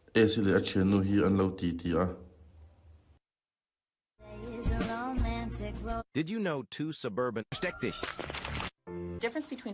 Esile a chenu hi an lo ti a. Did you know two suburban difference between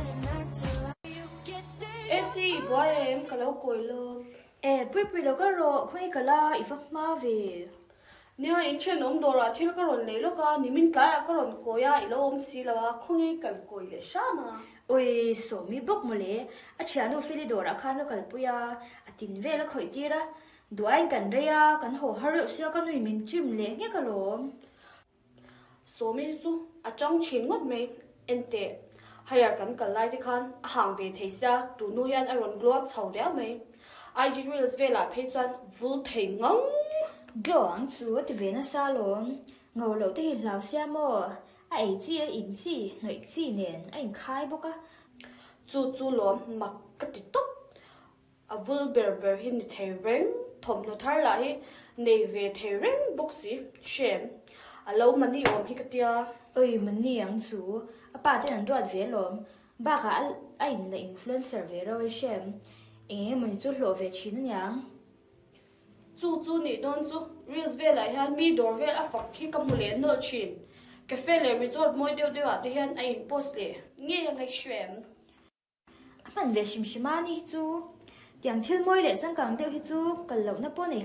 Esi boy kalau koilo. Pui lo ka ro khoi kala ifak ma ve. Nia in chen dora thil ka ron leilo ka nimin ka ka ron koya ilo si lawa khongi kal koile shama. Oi so mi bok mole a chianu fili dora khan lo kal puya atin ve la khoi tira duain kan reya kan ho har sia kan ui min chim le nge ka lo. So mi zu a chang chin ngot me ente hayar kan kalai ti khan a hang ve theisa tu nu yan a ron glow up chau dea me. IG Reels vela phe chuan vul thei ngang Glong chu ti ve na sa lo ngau lo te hi lau sia mo ai chi in chi noi chi nen ai khai boka chu lo mak ka ti top a vul ber hin ni thei reng thom no thar la hi nei ve thei reng boxi shem a lo mani om hi ka tia oi man ni ang chu a pa te an duat ve lom ba ka ai la influencer ve ro shem mun chu lo ve chin nyang chu ni don chu reels vela hian mi dor vel a fak hi ka mulen no chin cafe le resort moi deu a te hian a in post le nge yang lai shwem man ve shim shimani chu tiang thil moi le changkang deuh hi chu kal lo na po nei